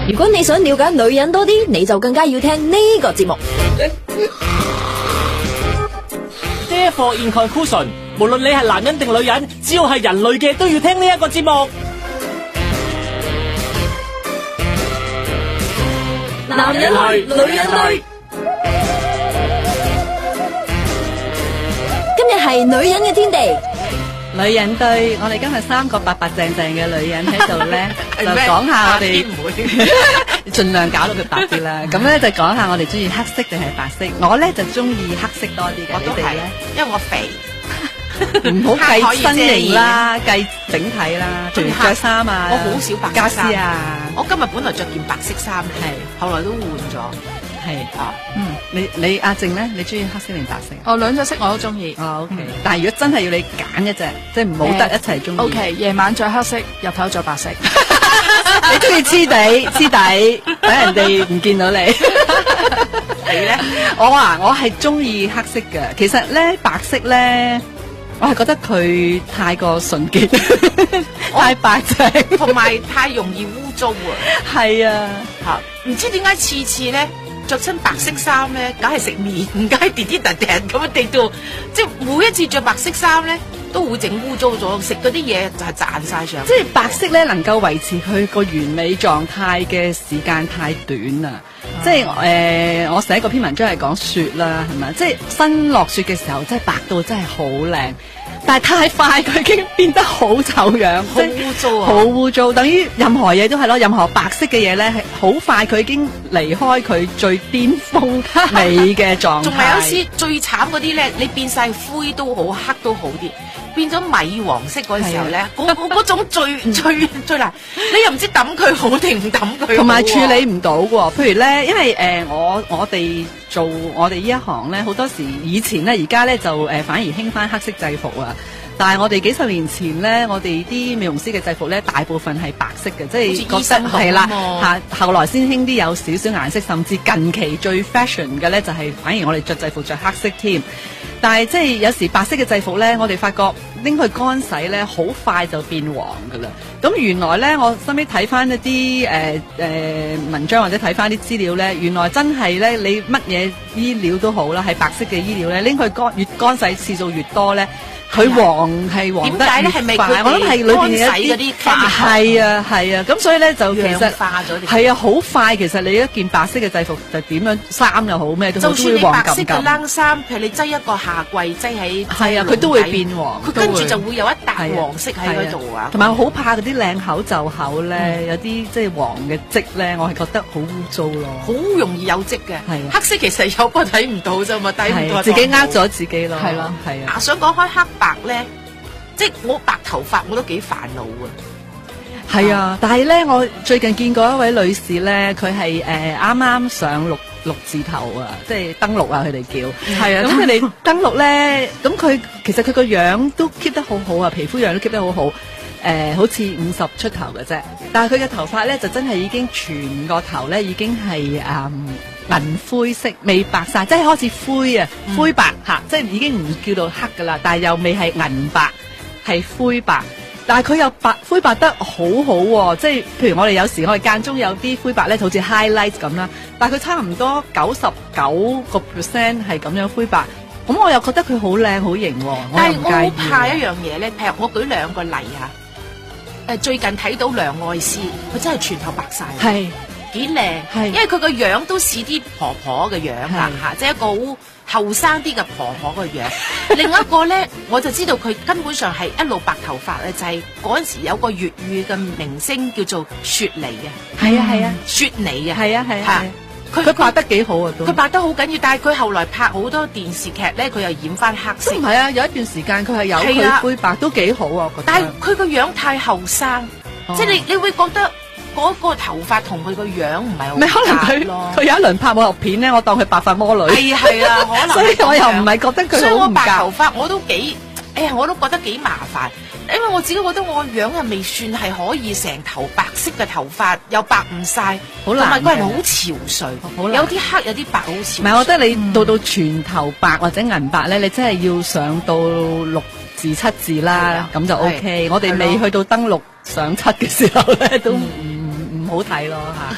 如果你想了解女人多啲，你就更加要聽呢個節目。 Therefore in conclusion， 無論你係男人定女人，只要係人類嘅都要聽呢一個節目。 男人類，女人類。今日係女人嘅天地。 女人對，我哋今日3個白白淨淨嘅女人喺度咧，就講下我哋盡量搞到佢白啲啦。咁咧就講下我哋中意黑色定係白色。我咧就中意黑色多啲嘅。 我都係，因為我肥。 唔好計身形啦，計整體啦，譬如着衫啊， 我好少白家色衫私啊。 我今日本來着件白色衫，係後來都換咗。 係啊，你阿靜咧，你中意黑色定白色？ 我兩隻色我都中意。 哦，OK。但係如果真係要你揀一隻，即係冇得一齊中意。 OK， 夜晚着黑色，日頭着白色。 你中意黐底，等人哋唔見到你。 你咧？ 我係中意黑色嘅。其實咧，白色咧，我係覺得佢太過純潔，太白淨， 同埋太容易污糟啊！ 係啊， 唔知點解次次咧着親白色衫咧，梗係食麵，梗係跌跌突突咁樣跌到，即係每一次着白色衫咧，都會整污糟咗，食嗰啲嘢就係賺晒上。 即係白色咧，能夠維持佢個完美狀態嘅時間太短啦。即係我寫過篇文章係講雪啦，係咪？即係新落雪嘅時候，真係白到真係好靚。但係太快，佢已經變得好醜樣， 好污糟啊！ 好污糟，等於任何嘢都係咯，任何白色嘅嘢咧，係好快佢已經離開佢最巔峰美嘅狀態。 仲係有時最慘嗰啲咧，你變晒灰都好，黑都好啲，變咗米黃色嗰陣時候咧，嗰種最難，你又唔知抌佢好定唔抌佢好， 同埋處理唔到喎。譬如咧，因為我哋做我哋呢一行咧，好多時以前咧，而家咧就反而興翻黑色制服啊。但係我哋幾十年前咧，我哋啲美容師嘅制服咧，大部分係白色嘅，即係覺得係啦嚇。後來先興啲有少少顏色，甚至近期最 fashion 嘅咧，就係反而我哋着制服着黑色添。但係即係有時白色嘅制服咧，我哋發覺拎去乾洗咧，好快就變黃噶啦。咁原來咧，我後尾睇翻一啲文章或者睇翻啲資料咧，原來真係咧，你乜嘢衣料都好啦，係白色嘅衣料咧，拎去越乾洗次數越多咧，佢黃係黃得越快。我諗係裏邊嘅一啲係啊，咁所以咧就其實係啊，好快。其實你一件白色嘅制服就點樣衫又好咩都好， 就算你白色嘅冷衫，譬如你擠一個夏季擠喺係啊，佢都會變黃， 佢跟住就會有一笪黃色喺嗰度啊。 同埋好怕嗰啲領口袖口咧，有啲即係黃嘅漬咧，我係覺得好污糟咯， 好容易有漬嘅。黑色其實有不過睇唔到啫嘛，睇唔到自己呃咗自己咯，係咯，係啊。 想講開黑白咧，即係我白頭髮我都幾煩惱啊。 係啊，但係咧，我最近見過一位女士咧，佢係啱啱上六字頭啊，即係登錄啊，佢哋叫係啊。咁佢哋登錄咧，咁佢其實佢個樣都 keep 得好好啊，皮膚樣都 keep 得好好，好似50出頭嘅啫。但係佢嘅頭髮咧就真係已經全個頭咧已經係銀灰色，未白晒，即係開始灰啊，灰白嚇，即係已經唔叫做黑噶啦，但係又未係銀白，係灰白。但係佢又灰白得好好喎，即係譬如我哋間中有啲灰白咧，好似 highlight 咁啦，但係佢差唔多99%係咁樣灰白，咁我又覺得佢好靚好型喎。 但係我好怕一樣嘢咧，譬如我舉兩個例啊，最近睇到梁愛詩，佢真係全頭白晒， 係幾靚，因為佢個樣都似啲婆婆嘅樣啦嚇，即係一個好後生啲嘅婆婆個樣。另一個咧，我就知道佢根本上係一路白頭髮咧，就係嗰陣時有個粵語嘅明星叫做雪妮啊， 係啊， 雪妮啊， 係啊，佢拍得幾好啊，都佢拍得好緊要，但係佢後來拍好多電視劇咧，佢又染翻黑色。 唔係啊，有一段時間佢係有佢灰白，都幾好啊，我覺得。 但係佢個樣太後生，即係你會覺得嗰個頭髮同佢個樣唔係好夾咯。 可能佢有一輪拍武俠片咧，我當佢白髮魔女。 係啊，可能。 所以我又唔係覺得佢好唔夾。 所以我白頭髮我都我都覺得幾麻煩，因為我自己覺得我個樣又未算係可以成頭白色嘅頭髮，又白唔晒，同埋個人好憔悴，有啲黑有啲白，好憔悴。 唔係，我覺得你到全頭白或者銀白咧，你真係要上到6字7字啦，咁就 OK。我哋未去到登6上7嘅時候咧，都唔好睇咯嚇。